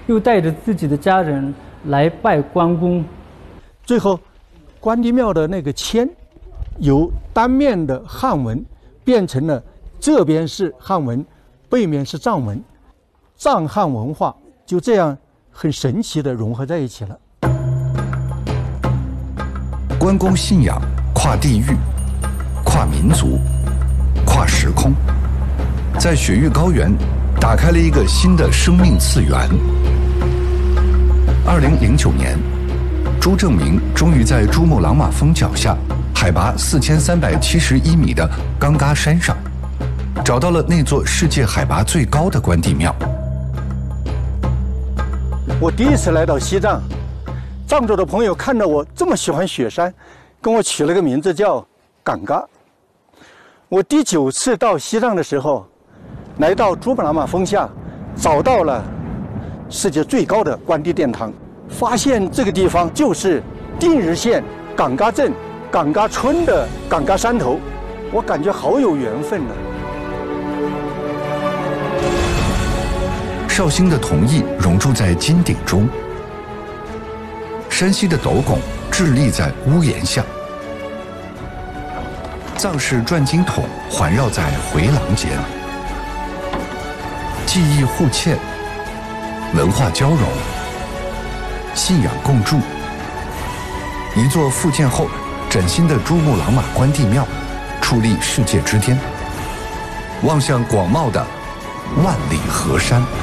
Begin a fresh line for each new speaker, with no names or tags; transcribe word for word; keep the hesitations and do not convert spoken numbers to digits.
又带着自己的家人来拜关公。
最后，关帝庙的那个签，由单面的汉文变成了这边是汉文，背面是藏文，藏汉文化就这样很神奇地融合在一起了。
关公信仰跨地域、跨民族、跨时空，在雪域高原打开了一个新的生命次元。二零零九年，朱正明终于在珠穆朗玛峰脚下，海拔四千三百七十一米的冈嘎山上，找到了那座世界海拔最高的关帝庙。
我第一次来到西藏，藏族的朋友看到我这么喜欢雪山，跟我取了个名字叫冈嘎。我第九次到西藏的时候，来到珠穆朗玛峰下，找到了世界最高的关帝殿堂，发现这个地方就是定日县冈嘎镇冈嘎村的冈嘎山头，我感觉好有缘分呢。
绍兴的铜艺融入在金鼎中，山西的斗拱伫立在屋檐下，藏式转经筒环绕在回廊间，技艺互嵌，文化交融，信仰共筑。一座复建后崭新的珠穆朗玛关帝庙矗立世界之巅，望向广袤的万里河山。